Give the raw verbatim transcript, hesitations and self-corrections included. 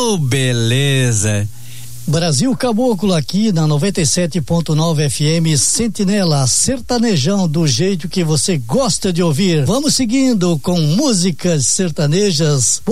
Ô, oh, beleza. Brasil Caboclo aqui na noventa e sete ponto nove F M, Sentinela, sertanejão do jeito que você gosta de ouvir. Vamos seguindo com músicas sertanejas.